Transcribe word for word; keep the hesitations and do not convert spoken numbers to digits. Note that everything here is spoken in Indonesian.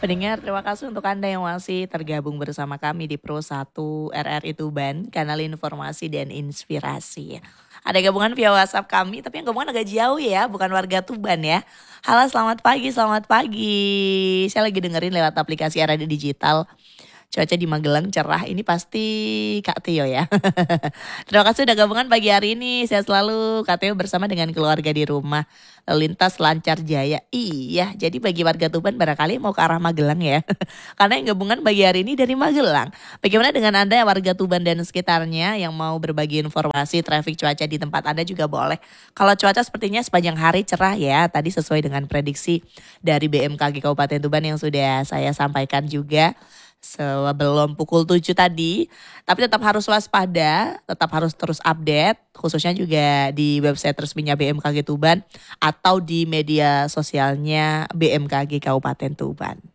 Pendengar, terima kasih untuk Anda yang masih tergabung bersama kami di Pro satu R R I Tuban, kanal informasi dan inspirasi. Ada gabungan via WhatsApp kami, tapi yang gabungan agak jauh ya, bukan warga Tuban ya. Halo, selamat pagi, selamat pagi. Saya lagi dengerin lewat aplikasi Radio Digital. Cuaca di Magelang cerah, ini pasti Kak Tio ya. Terima kasih udah gabungan pagi hari ini. Sehat selalu Kak Tio bersama dengan keluarga di rumah. Lalu lintas lancar jaya. Iya, jadi bagi warga Tuban barangkali mau ke arah Magelang ya. Karena yang gabungan pagi hari ini dari Magelang. Bagaimana dengan Anda warga Tuban dan sekitarnya yang mau berbagi informasi traffic cuaca di tempat Anda juga boleh. Kalau cuaca sepertinya sepanjang hari cerah ya. Tadi sesuai dengan prediksi dari B M K G Kabupaten Tuban yang sudah saya sampaikan juga sebelum pukul tujuh tadi. Tapi tetap harus waspada, tetap harus terus update, khususnya juga di website resminya B M K G Tuban atau di media sosialnya B M K G Kabupaten Tuban.